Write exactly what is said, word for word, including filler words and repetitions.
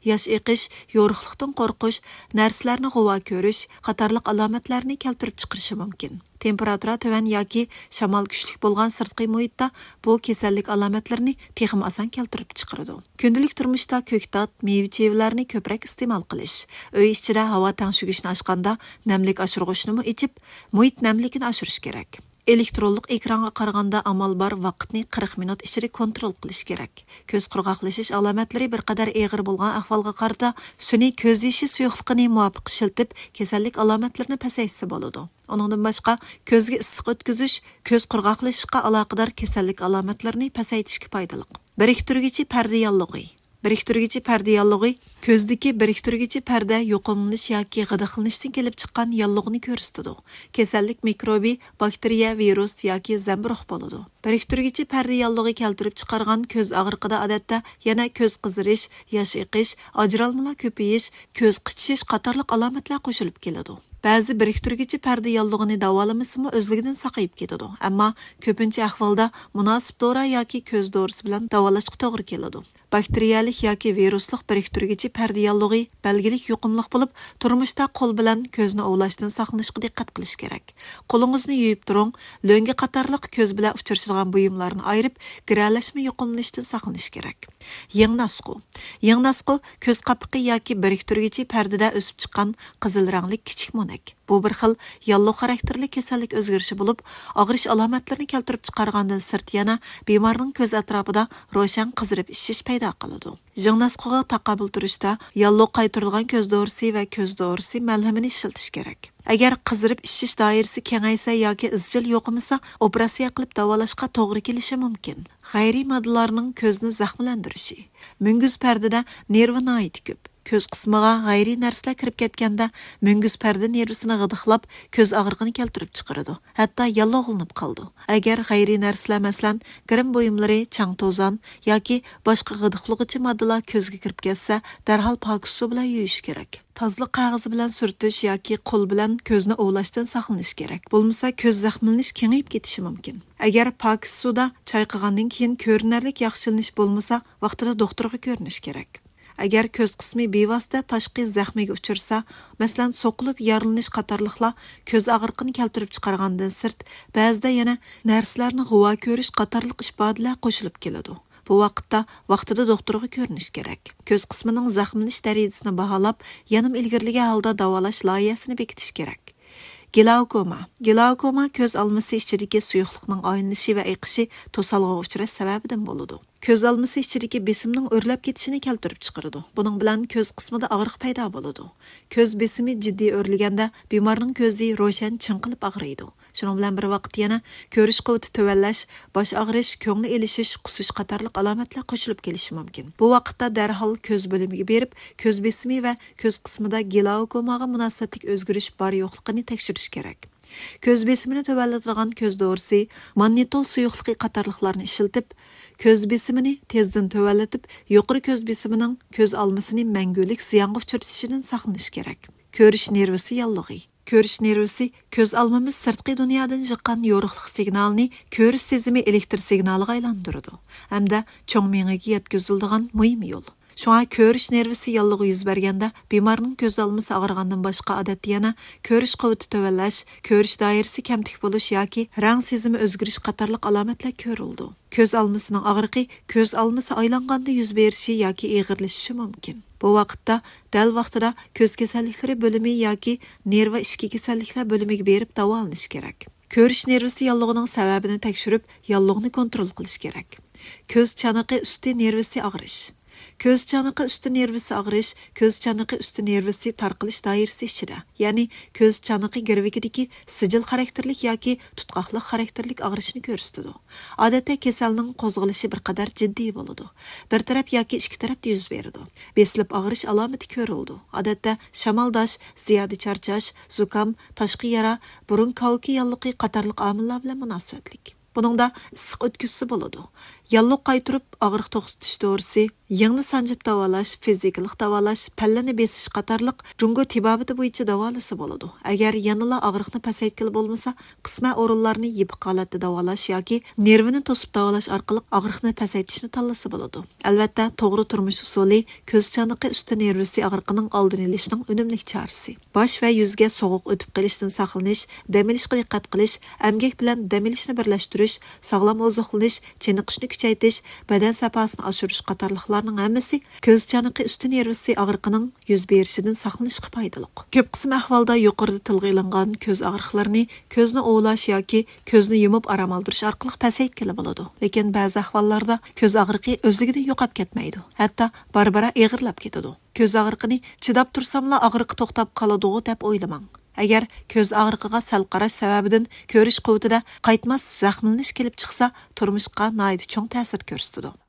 yosh eqish, yo'riqlikdan qo'rqish, narsalarni g'uva ko'rish qatorliq alomatlarni keltirib chiqarishi mumkin. Temperatura tuvan yoki shamol kuchli bo'lgan sirtqi muhitda bu kasallik alomatlarini texim oson keltirib chiqaradi. Kundalik turmushda ko'ktat, meva-chevalarni ko'proq iste'mol qilish, uy ichida havo tangshugishni ochganda namlik oshirg'ichni ichib, muhit namligini oshirish kerak. Elektronlik ekranga qaraganda amal bar vaqtni qirq minut ichida kontrol qilish kerak. Ko'z qurg'oqlashish alomatlari bir qadar eg'ir bo'lgan ahvolga qarata sun'iy ko'z yoshi suyuqligini muvofiq shiltib, kasallik alomatlarini pasaytsa bo'ladi. Onundan boshqa ko'zga issiq o'tkazish ko'z qurg'oqlashishga aloqador kasallik alomatlarini pasaytishga foydali. Biriktirgichi parda yallig'i Biriktirgichi parda yallig'i ko'zdagi biriktirgichi parda yo'qolinish yoki g'idiqlanishdan kelib chiqqan yallig'ni ko'rsatadi. Kasallik mikrobi, bakteriya, virus yoki zamburug' bo'ladi. Biriktirgichi parda yallig'i keltirib chiqargan ko'z og'riqida odatda yana ko'z qizirish, yosh eqish, ajralmalar ko'payish, ko'z qichish qatorliq alomatlar qo'shilib keladi. Ba'zi biriktirgichi parda yallig'ini davolamasimi o'zligidan saqayib ketadi. Ammo ko'pincha ahvolda munosib dori yoki ko'z dorisi bilan davolashga to'g'ri keladi. Bakteriyalik yoki viruslik biriktirgichi parda yallig'i belgilik yuqumliq bo'lib, turmushda qo'l bilan ko'zni ovlashdan saqlanishga diqqat qilish kerak. Qo'lingizni yuvib turing, lo'nga qatorliq ko'z bilan uchrashadigan buyumlarni ayirib, giralashma yuqumlashdan saqlanish kerak. Yangnasqu. Yangnasqu ko'z qapiqi yoki biriktirgichi pardada o'sib chiqqan qizil rangli kichik mo'nak. Bu bir xil yallo xarakterli kasallik o'zgarishi bo'lib, og'rish alomatlarini keltirib chiqargandan sirt yana bemorning ko'z atrofida ro'shan qizirib ishish paydo qiladi. Yangnasquga taqobil turishda yallo qaytarilgan ko'z dorisi va ko'z dorisi malhamini ishiltish kerak. Agar qizirib ishish doirasi kengaysa yoki izchil yo'qimasa, operatsiya qilib davolashga to'g'ri kelishi mumkin. G'ayriy moddalarning ko'zni zaxmlantirishi. Munguz pardada nervi noiti ko'p. Ko'z qismiga g'ayriy narsalar kirib ketganda munguz parda nervisini g'idiqlab ko'z og'riqini keltirib chiqaradi. Hatto yallig'lanib qoldi. Agar g'ayriy narsalar masalan grim buyumlari, chang to'zon yoki boshqa g'idiqlug'ichi moddalar ko'zga kirib ketsa, darhol pok suv bilan yuvish kerak. Tozliq qog'ozi bilan surtish yoki qo'l bilan ko'zni ovlashdan saqlanish kerak. Bo'lmasa ko'z zaxmlanish kengayib ketishi mumkin. Agar pok suvda chayqagandan keyin ko'rinarlik yaxshilanish bo'lmasa, vaqtida doktorga ko'rinish kerak. Agar ko'z qismi bevosita tashqi zaxmiga uchirsa, masalan so'qilib yaralanish qatorliqlar ko'z og'riqini keltirib chiqargandan sirt, ba'zida yana narsalarni g'uva ko'rish qatorliq ifodalar qo'shilib keladi. Bu vaqtda vaqtida doktorga ko'rinish kerak. Ko'z qismining zaxmlanish darajasini baholab, yanim ilgirligi holda davolash loyihasini bekitish kerak. Glaukoma. Glaukoma ko'z olmasi ichidagi suyuqlikning aylanishi va eqishi to'salg'iga uchrash sababidan bo'ladi. Ko'z olmasi ichidagi besimning o'rlab ketishini keltirib chiqaradi. Buning bilan ko'z qismida og'riq paydo bo'ladi. Ko'z besimi jiddiy o'rliganda bemorning ko'zi ro'shan chinqilib og'riydi. Shuning bilan bir vaqt yana ko'rish quvvati tuvallash, bosh og'rish, ko'ngli elishish, qusish qatorliq alomatlar qo'shilib kelishi mumkin. Bu vaqtda darhol ko'z bo'limiga berib, ko'z besimi va ko'z qismida glaukomaga munosabatlik o'zgarish bor yo'qligini tekshirish kerak. Ko'z besimini tuvallatadigan ko'z dorisi, mannitol suyuqligi qatorliqlarni ishiltib, ko'z besimini tezdan tuvallatib, yuqori ko'z besimining ko'z olmasini mangulik ziyonga uchratishidan saqlanish kerak. Ko'rish nervisi yallig'i. Ko'rish nervisi ko'z olmamiz sirtqi dunyodan chiqqan yorug'lik signalini ko'rish sezimi elektr signaliga aylantiradi. Hamda cho'ng miyaga yetkaziladigan muhim yo'l. Şuna ko'rish nervisi yallig'i yuz berganda bemorning ko'z olmasi og'rigandan boshqa odatda yana ko'rish quvvati tuvallash, ko'rish doirasi kamtik bo'lish yoki rang sezimi o'zgarish qatorliq alomatlar ko'rildi. Ko'z olmasining og'riqi ko'z olmasi aylanganda yuz berishi yoki eg'irlashishi mumkin. Bu vaqtda dal vaqtida ko'z kasalliklari bo'limi yoki nerva ishki kasalliklar bo'limiga berib davolanish kerak. Ko'rish nervisi yallig'ining sababini tekshirib, yallig'ni kontrol qilish kerak. Ko'z chanoqi usti nervisi og'rish. Ko'z chanoqi usti nervisi og'rish, ko'z chanoqi usti nervisi tarqalish doirasi ichida, ya'ni ko'z chanoqi girvikidagi sijil xarakterlik yoki tutqoqlik xarakterlik og'rishni ko'rsatadi. Odatda kasalning qo'zg'alishi bir qadar jiddiy bo'ladi. Bir taraf yoki ikki tarafda yuz beradi. Besilib og'rish alomati ko'rildi. Odatda shamoldash, ziyoda charchash, zukam, tashqi yara, burun kavuki yalliqi qatorliq omillar bilan munosabatlik. Buningda issiq o'tkazisi bo'ladi. Yalluq qaytırıp ağrıq toxtatish dorisi, yağni sanjib davalash, fizikalik davalash, pallani besish qatarliq Jungo tibabati bo'yicha davolasa bo'ladi. Agar yanala og'riqni pasaytkili bo'lmasa, qisman o'rinlarni yipib holatda davolash yoki nervini to'sib davolash orqali og'riqni pasaytishni tanlasa bo'ladi. Albatta, to'g'ri turmush usuli ko'z chaniqi usti nervisi og'riqining oldini olishning unumli chorasi. Bosh va yuzga sovuq o'tib qolishdan saqlanish, dam olishga diqqat qilish, amgak bilan dam olishni birlashtirish, sog'lom oziqlanish, chiniqishni kuchaytirish, badan safosini oshirish qatorliqlarning hammasi ko'z chaniqi usti nervisi og'riqining yuz berishidan saqlanishga foydali. Ko'p qism ahvolda yuqorida tilga ilingan ko'z og'riqlarini ko'zni ovlash yoki ko'zni yumib aram oldirish orqali pasaytkili bo'ladi. Lekin ba'zi ahvollarda ko'z og'riqi o'zligidan yo'qolib ketmaydi. Hatto barbara eg'irlab ketadi. Ko'z og'riqini chidab tursamla og'riq to'xtab qoladi deb o'ylamang. Agar ko'z og'riqiga sal qarash sababidan ko'rish quvvatida qaytmas zaxmlanish kelib chiqsa, turmushga noyida cho'ng ta'sir ko'rsatadi.